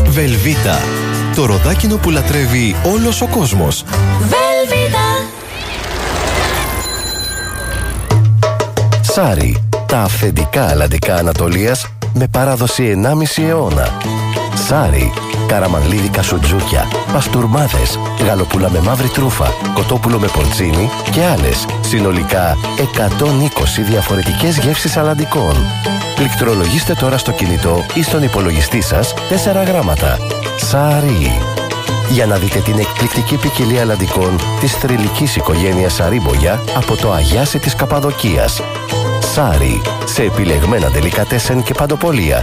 Βελβίτα. Το ροδάκινο που λατρεύει όλος ο κόσμος. Βελβίτα. Σάρι. Τα αυθεντικά αλλαντικά Ανατολίας με παράδοση 1,5 αιώνα. Σάρι. Καραμανλίδικα σουτζούκια, παστούρμάδες, γαλοπούλα με μαύρη τρούφα, κοτόπουλο με πορτσίνι και άλλες. Συνολικά 120 διαφορετικές γεύσεις αλλαντικών. Πληκτρολογήστε τώρα στο κινητό ή στον υπολογιστή σας 4 γράμματα. Σάρι. Για να δείτε την εκπληκτική ποικιλία αλλαντικών της θρυλικής οικογένειας Σαρίμπογια από το Αγιάσι της Καπαδοκίας. Σάρι. Σε επιλεγμένα ντελικατέσεν και παντοπολία.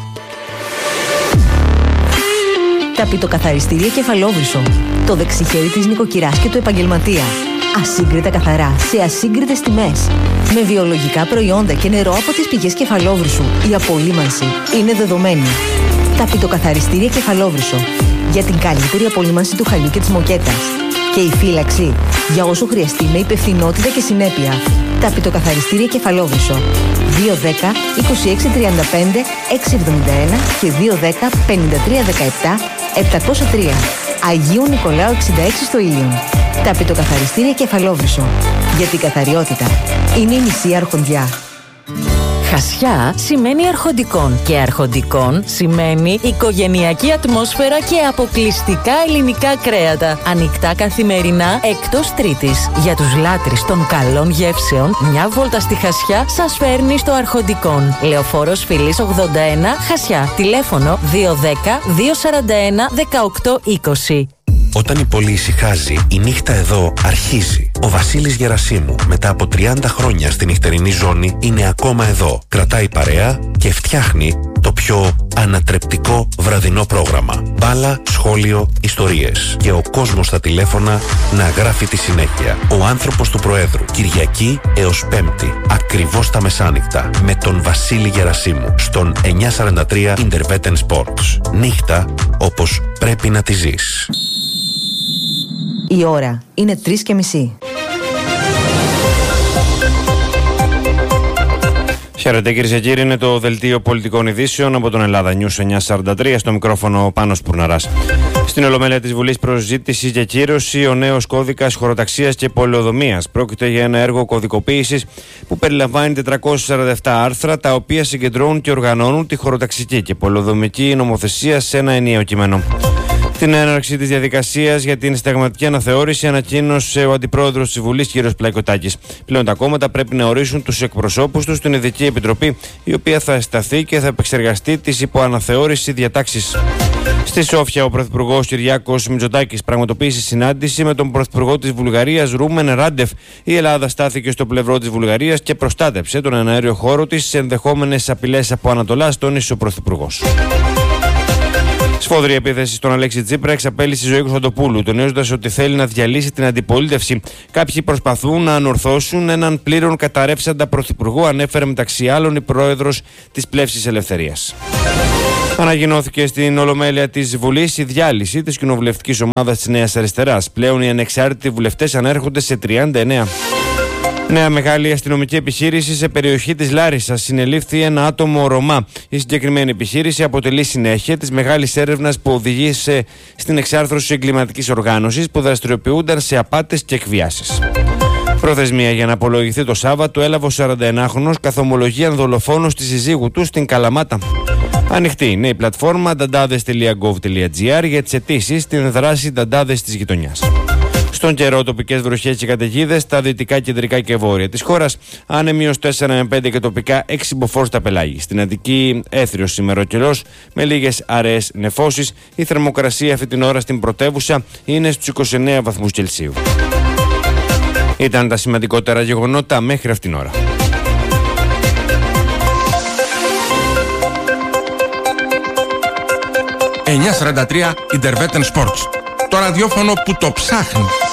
Ταπητοκαθαριστήρια Κεφαλόβρυσο. Το δεξιχέρι της νοικοκυράς και του επαγγελματία. Ασύγκριτα καθαρά, σε ασύγκριτες τιμές. Με βιολογικά προϊόντα και νερό από τις πηγές Κεφαλόβρυσου. Η απολύμανση είναι δεδομένη. Ταπητοκαθαριστήρια Κεφαλόβρυσο. Για την καλύτερη απολύμανση του χαλιού και της μοκέτας. Και η φύλαξη για όσο χρειαστεί με υπευθυνότητα και συνέπεια. Ταπητοκαθαριστήρια Κεφαλόβρυσο. 210 2635 671 και 210 5317 703. Αγίου Νικολάου 66 στο Ήλιον. Ταπητοκαθαριστήρια Κεφαλόβρυσο. Για την καθαριότητα είναι η μισή αρχοντιά. Χασιά σημαίνει αρχοντικών και αρχοντικών σημαίνει οικογενειακή ατμόσφαιρα και αποκλειστικά ελληνικά κρέατα. Ανοιχτά καθημερινά εκτός Τρίτης. Για τους λάτρεις των καλών γεύσεων, μια βόλτα στη Χασιά σας φέρνει στο Αρχοντικών. Λεωφόρος Φιλής 81, Χασιά. Τηλέφωνο 210 241 1820. Όταν η πόλη ησυχάζει, η νύχτα εδώ αρχίζει. Ο Βασίλης Γερασίμου, μετά από 30 χρόνια στη νυχτερινή ζώνη, είναι ακόμα εδώ. Κρατάει παρέα και φτιάχνει το πιο ανατρεπτικό βραδινό πρόγραμμα. Μπάλα, σχόλιο, ιστορίες. Και ο κόσμος στα τηλέφωνα να γράφει τη συνέχεια. Ο άνθρωπος του Προέδρου. Κυριακή έως Πέμπτη. Ακριβώς τα μεσάνυχτα. Με τον Βασίλη Γερασίμου. Στον 943 Intervetten Sports. Νύχτα όπως πρέπει να τη ζεις. Η ώρα είναι 3:30. Χαίρετε κυρίες και κύριοι, είναι το Δελτίο Πολιτικών Ειδήσεων από τον Ελλάδα News 943, στο μικρόφωνο Πάνος Πουρναράς. Στην Ολομέλεια της Βουλής προσζήτηση και κύρωση ο νέος κώδικας χωροταξίας και πολεοδομίας. Πρόκειται για ένα έργο κωδικοποίησης που περιλαμβάνει 447 άρθρα, τα οποία συγκεντρώνουν και οργανώνουν τη χωροταξική και πολεοδομική νομοθεσία σε ένα ενιαίο κείμενο. Την έναρξη της διαδικασίας για την συνταγματική αναθεώρηση ανακοίνωσε ο Αντιπρόεδρος της Βουλής, κ. Πλαϊκωτάκης. Πλέον τα κόμματα πρέπει να ορίσουν τους εκπροσώπους τους στην Ειδική Επιτροπή, η οποία θα σταθεί και θα επεξεργαστεί τις υποαναθεώρηση διατάξεις. Στη Σόφια, ο Πρωθυπουργός Κυριάκος Μητσοτάκης πραγματοποίησε συνάντηση με τον Πρωθυπουργό της Βουλγαρίας, Ρούμεν Ράντεφ. Η Ελλάδα στάθηκε στο πλευρό της Βουλγαρίας και προστάτεψε τον εναέριο χώρο της σε ενδεχόμενες απειλές από Ανατολάς, τόνισε ο Πρωθυπουργός. Σφόδρη επίθεση στον Αλέξη Τσίπρα εξαπέλυσε η ζωή Κωνσταντοπούλου, τονίζοντας ότι θέλει να διαλύσει την αντιπολίτευση. Κάποιοι προσπαθούν να ανορθώσουν έναν πλήρων καταρρεύσαντα πρωθυπουργό, ανέφερε μεταξύ άλλων η πρόεδρος της Πλεύσης Ελευθερίας. Ανακοινώθηκε στην Ολομέλεια της Βουλής η διάλυση της κοινοβουλευτικής ομάδας της Νέας Αριστεράς. Πλέον οι ανεξάρτητοι βουλευτές ανέρχονται σε 39. Νέα μεγάλη αστυνομική επιχείρηση σε περιοχή της Λάρισσας. Συνελήφθη ένα άτομο Ρωμά. Η συγκεκριμένη επιχείρηση αποτελεί συνέχεια της μεγάλης έρευνας που οδηγήσε στην εξάρθρωση εγκληματικής οργάνωσης που δραστηριοποιούνταν σε απάτες και εκβιάσεις. Προθεσμία για να απολογηθεί το Σάββατο έλαβε ο 41χρονος καθ' ομολογίαν δολοφόνος της συζύγου του στην Καλαμάτα. Ανοιχτή είναι η πλατφόρμα dandades.gov.gr για τις αιτήσεις στην δράση Dandades της γειτονιάς. Στον καιρό, τοπικές βροχές και καταιγίδες στα δυτικά, κεντρικά και βόρεια της χώρας. Άνεμοι ως 4 με 5 και τοπικά 6 μποφόρ στα πελάγη. Στην Αττική, έθριος ημεροκαιρός με λίγες αραιές νεφώσεις. Η θερμοκρασία αυτή την ώρα στην πρωτεύουσα είναι στους 29 βαθμούς Κελσίου. Ήταν τα σημαντικότερα γεγονότα μέχρι αυτήν την ώρα. «943 Intervetten Sports». Το ραδιόφωνο που το ψάχνει.